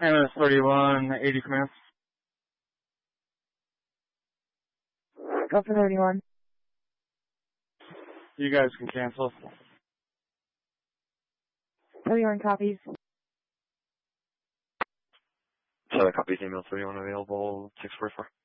MS-31, 80 command. Go for 31. You guys can cancel. 31 copies. 7 copies, email 31 available, 644.